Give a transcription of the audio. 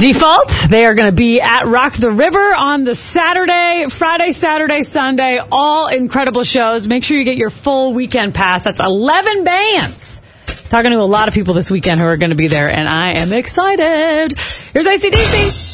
Default, they are going to be at Rock the River on the Friday, Saturday, Sunday. All incredible shows. Make sure you get your full weekend pass. That's 11 bands. Talking to a lot of people this weekend who are going to be there, and I am excited. Here's AC/DC.